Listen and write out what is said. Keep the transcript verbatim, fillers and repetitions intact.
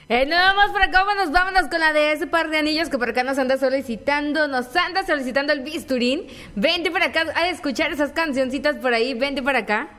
Eh, nada más por acá, vámonos, vámonos con la de ese par de anillos que por acá nos anda solicitando, nos anda solicitando el bisturín. Vente para acá a escuchar esas cancioncitas por ahí, vente para acá.